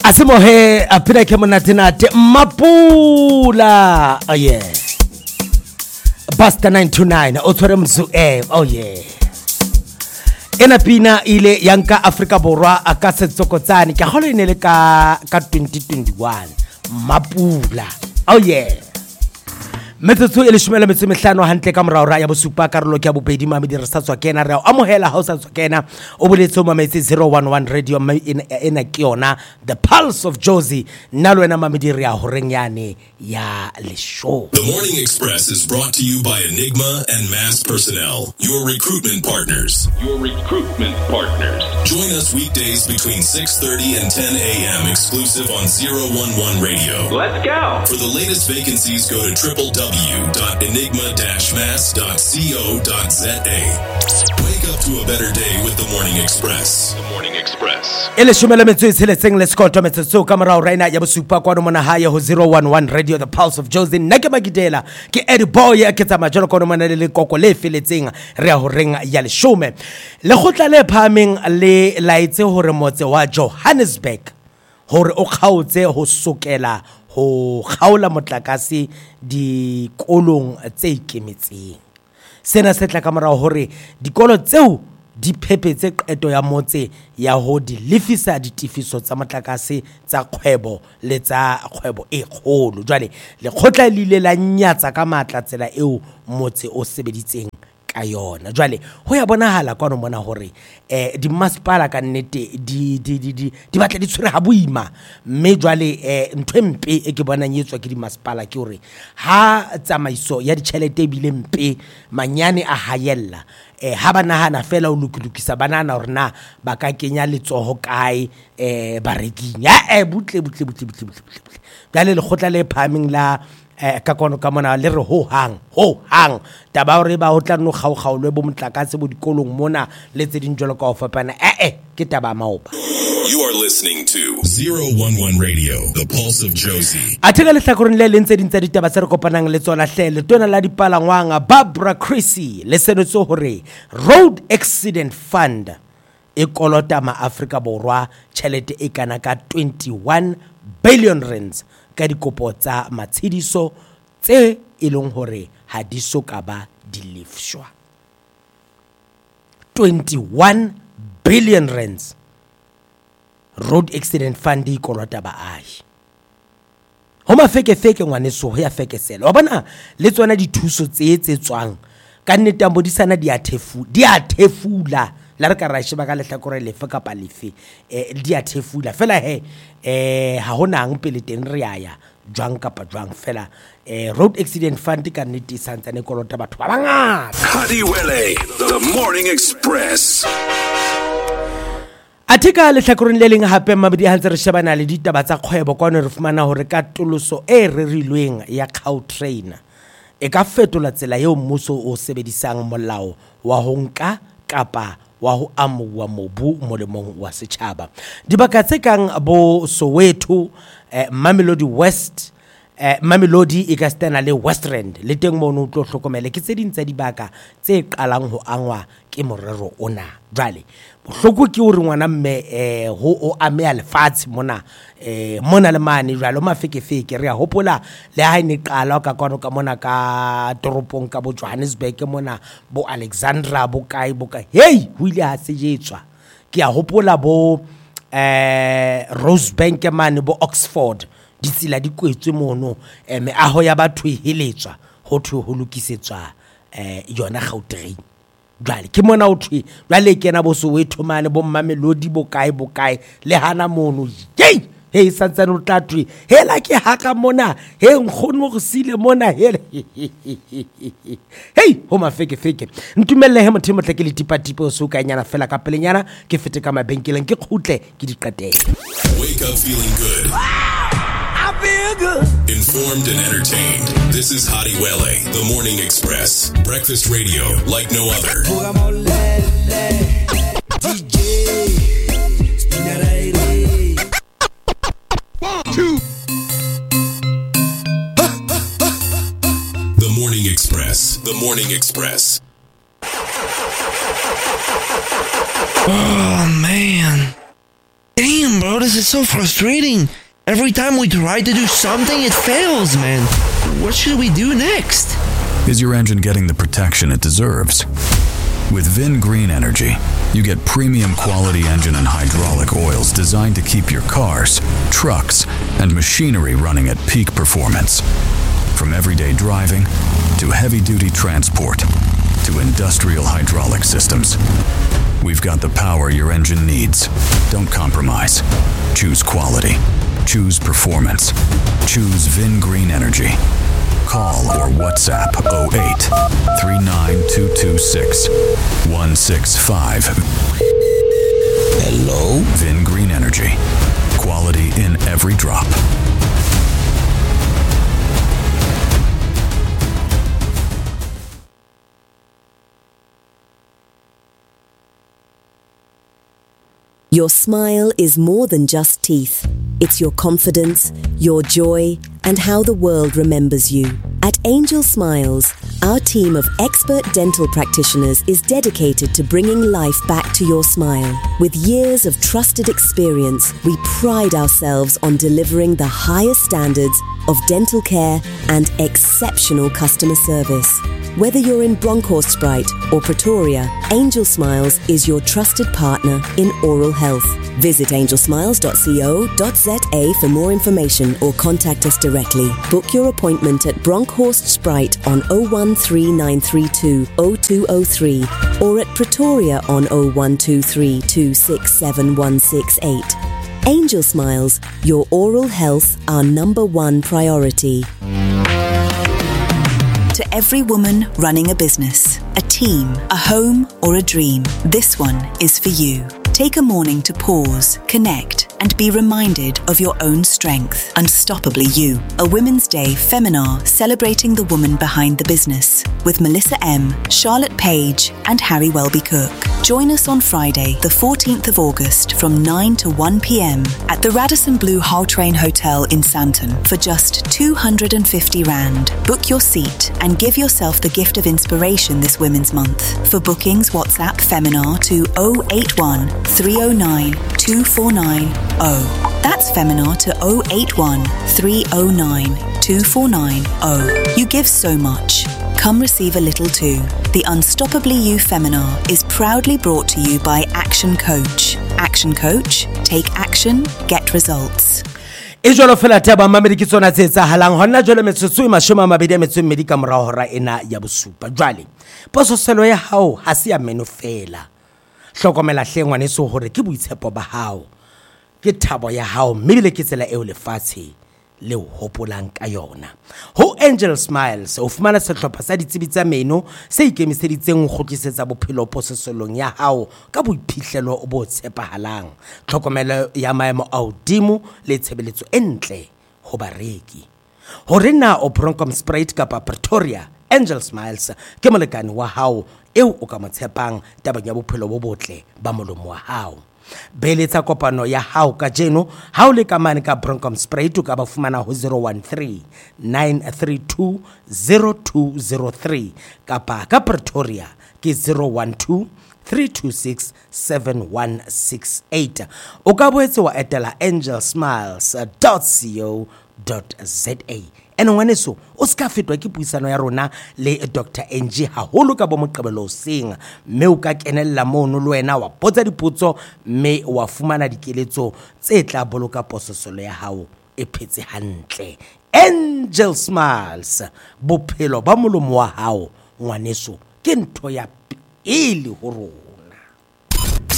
Asimohe apina ke monatenate Mapula. Oh yeah. Basta 929 o tshwere mzu oh yeah. Ena pina ile yanka Afrika Borwa aka setsokotsane ke golo ene le ka 2021 Mapula. Oh yeah. Metsotso e le 15 hantle ka morao ra ya bosupa karolo ke ya bobedi mamedi re sa tswa kena re amohela ha o sa tswa kena o boletse mo maitse 011 radio ena ke yona the pulse of Jozi nna le wena mamedi re ya horeng yane ya le show. The Morning Express is brought to you by Enigma and Mass Personnel, your recruitment partners. Join us weekdays between 6:30 and 10 a.m. exclusive on 011 radio. Let's go. For the latest vacancies, go to www.enigma-mass.co.za. Wake up to a better day with the Morning Express. The Morning Express. Ele shumela metsotso le let's go to metsotso ka morao ra ina ya bosupa kwa mona ha ya ho 011 radio the pulse of Jozi nna ke magidela ke Eddie Boy a ketsa majolo ka mona le koko le feletseng re ya ho renga ya le shome le khotla le phameng le laitse hore motse wa Johannesburg hore o kgaotse ho sokela ho kgaola motlakase dikolong tse ikemetseng. Sena se tla ka morao hore dikolo tseo di phepetse qeto ya motse ya ho di lefisa ditifiso tsa motlakase tsa kgwebo le tsa kgwebo e kgolo. Jwale le khotla lile la nyatsa ka matla tsela eo motse o sebeditseng ka yona. Jwale ho ya bonahala kwa mona hore di masepala ka nnete di batla di tshwere ha boima mme jwale ntwe mpe e ke bona nyetswa ke di masepala ke hore ha tsamaiso ya ditšhelete bile mpe manyane a hayella ha ba nahana fela o lokisa banana hore na ba ka kenya letsoho kae bareking butle jale le khotla le phaming la ka kono ka mona le re ho hang taba hore ba o tla no kgaolwe bo motlakase bo dikolong mona le tse ding jolo ka o fapana ke taba maoba. You are listening to 011 Radio, the pulse of Jozi. Atega le hlakoreng le lentse dintse ditaba tse re kopanang le tsona hle le tona la dipalangwang Barbara Chrissy le senotso hore road accident fund e kolota ma Afrika Borwa tšhelete e kana ka 21 billion rands ka dikopo tsa matshidiso tse e leng hore ha di soka ba di lefshwa. 21 billion rands road accident fund e kolota baahi. Ho mafeke ngwaneso ho ya fekesela wa bona le tsona dithuso tse tswang ka nnete ambodisana di a thefula la re ka ra sheba ka lehlakore lefe kapa lefe di a thefula fela ha hona ang pele teng re ya jwang kapa jwang fela road accident fund ka nnete santsane kolota batho ba bangata. Hadi Wele, the Morning Express. Atika le hlakoreng le leng hape mabedi ha ntse re shebana le ditaba tsa kgwebo kwa ne re fumana hore ka toloso e rerilweng ya Gautrain e ka fetola tsela eo mmuso o sebedisang molao wa ho nka kapa wa ho amuwa mobu molemong wa setjhaba. Dibaka tse kang bo Soweto, Mamelodi West, Mamelodi e ka stena le Westland le teng mono tlo hlokomele ke tse ding tsa dibaka tse qalang ho angwa ke morero ona. Jwale bohloko ke hore ngwana mme ho amea lefatshe mona le mane jwalo mafekefeke re a hopola le ha ine qala ka kwano ka mona ka toropong ka bo Johannesburg mona bo Alexandra bo kae ho ile ha sejetswa ke a hopola bo Rosebank mane bo Oxford ditsela di kwetswe mono meaho ya batho e heletswa ho thwe ho lokisetswa yona Gautrain. Jwale ke mona o thwe jwale kena bo Soweto mane bo Mamelodi bo kae le hana mono santsane o tlatwe hela ke haka mona nkgono go sile mona ho mafeke ntumelle motho motle ke le tipa o so ka nyana fela ka pelenyana ke fete ka mabenkeleng ke khutle ke di qetele. Wake up feeling good. I feel good. Informed and entertained. This is Hadi Wele, the Morning Express. Breakfast radio like no other. DJ Spinaraire. 1, 2. The Morning Express. The Morning Express. Oh, man. Damn, bro, this is so frustrating. Every time we try to do something, it fails, man. What should we do next? Is your engine getting the protection it deserves? With Vin Green Energy, you get premium quality engine and hydraulic oils designed to keep your cars, trucks, and machinery running at peak performance. From everyday driving to heavy-duty transport to industrial hydraulic systems, we've got the power your engine needs. Don't compromise. Choose quality. Choose performance. Choose Vin Green Energy. Call or WhatsApp 08 39226 165. Hello? Vin Green Energy. Quality in every drop. Your smile is more than just teeth. It's your confidence, your joy, and how the world remembers you. At Angel Smiles, our team of expert dental practitioners is dedicated to bringing life back to your smile. With years of trusted experience, we pride ourselves on delivering the highest standards of dental care and exceptional customer service. Whether you're in Bronkhorst or Pretoria, Angel Smiles is your trusted partner in oral health. Visit angelsmiles.co.za for more information or contact us directly. Book your appointment at Bronkhorst on 013932 0203 or at Pretoria on 0123 267 168. Angel Smiles, your oral health, our number one priority. To every woman running a business, a team, a home, or a dream, this one is for you. Take a morning to pause, connect, and be reminded of your own strength. Unstoppably You, a Women's Day Feminar celebrating the woman behind the business with Melissa M., Charlotte Page, and Harry Welby Cook. Join us on Friday, the 14th of August from 9 to 1 p.m. at the Radisson Blu Hull Train Hotel in Sandton for just 250 Rand. Book your seat and give yourself the gift of inspiration this Women's Month. For bookings, WhatsApp Feminar to 081 309 2490. That's Feminar to 081 309 2490. You give so much. Come receive a little too. The Unstoppably You Feminar is proudly brought to you by Action Coach. Action Coach, take action, get results. E jwalo fela taba mamedi ke tsona tse etsahalang hona jwale metsotso e 22 ka morao hora ena ya bosupa. Jwale pososelo ya hao ha se ya meno fela. Hlokomela hlengwaneso hore ke boitshepo ba hao, ke thabo ya hao, mmebile ke tsela eo lefatshe le ho hopolang ka yona. Ho Angel Smiles o fumana sehlopha sa ditsebi tsa meno se ikemiseditseng ho kgutlisetsa bophelo posesolong ya hao ka boiphihlelo bo tshepahalang, tlhokomelo ya maemo a hodimo le tshebeletso e ntle ho bareki. Hore na o Bronkhorst kapa Pretoria, Angel Smiles ke molekane wa hao eo o ka mo tshepang tabeng ya bophelo bo botle ba molomo wa hao. Beletsa kopano ya hao ka jeno ha o le kamane ka Bronkhorst ka ba fumana ho 013 932 0203 kapa ka Pretoria ke 012 326 7168. O ka boetse wa etela angelsmiles.co.za. Ene ngwaneso o ska fetwa ke puisano ya rona le Dr. NG haholo ka bo moqebelo seng, mme o ka kenella mono le wena wa botsa dipotso mme wa fumana dikeletso tse tla boloka pososelo ya hao e phetse hantle. Angel Smiles, bophelo ba molomo wa hao ngwaneso ke ntho ya pele ho rona.